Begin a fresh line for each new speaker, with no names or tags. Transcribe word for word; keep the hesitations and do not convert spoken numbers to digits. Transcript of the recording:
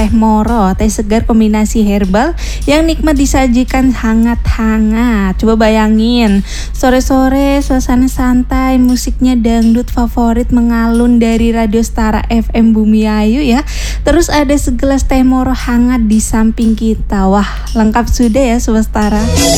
teh moro, teh segar kombinasi herbal yang nikmat disajikan hangat-hangat. Coba bayangin, sore-sore suasana santai, musiknya dangdut favorit mengalun dari Radio Setara F M Bumiayu ya. Terus ada segelas teh moro hangat di samping kita. Wah, lengkap sudah ya Sobat Setara.